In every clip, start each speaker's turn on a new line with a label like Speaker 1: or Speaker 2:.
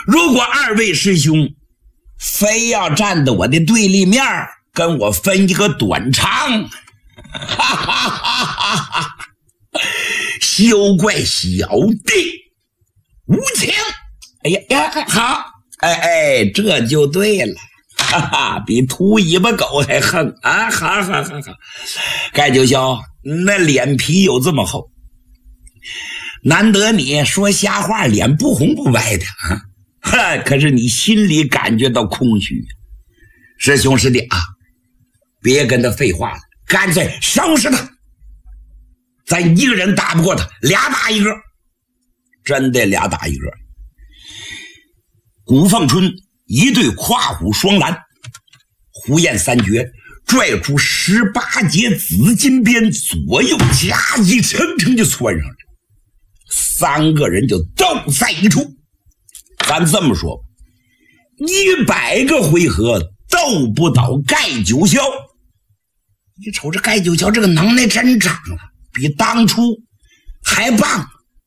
Speaker 1: 如果二位师兄非要站在我的对立面跟我分一个短长，哈哈哈哈哈，休怪小弟无情。哎呀，好，这就对了，哈哈，比秃尾巴狗还横啊！好，盖九霄，那脸皮有这么厚，难得你说瞎话，脸不红不白的啊！可是你心里感觉到空虚。师兄师弟啊，别跟他废话了，干脆收拾他。咱一个人打不过他，俩打一个，真的俩打一个。古凤春一对跨虎双拦，呼焰三绝拽出18节紫金鞭，左右夹击，层层就窜上来，三个人就斗在一处。咱这么说，100个回合斗不倒盖九霄。你瞅这盖九霄这个能耐真长了，比当初还棒。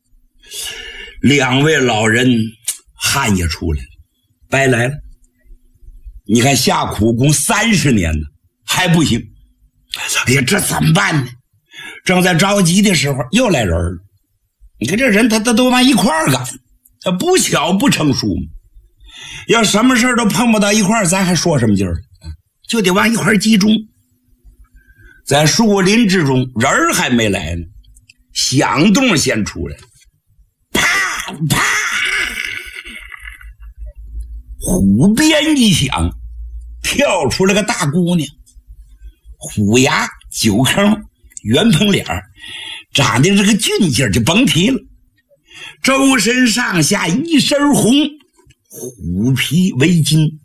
Speaker 1: 两位老人汗也出来了，白来了。你看下苦功30年呢，还不行。哎呀，这怎么办呢？正在着急的时候，又来人了。你看这人他都往一块儿干，他不巧不成书嘛。要什么事都碰不到一块儿，咱还说什么劲儿？就得往一块儿集中。在树林之中，人还没来呢，响动先出来，啪啪，虎鞭一响，跳出了个大姑娘，虎牙9坑，圆蓬脸，长得这个俊劲就甭提了，周身上下一身红，虎皮围巾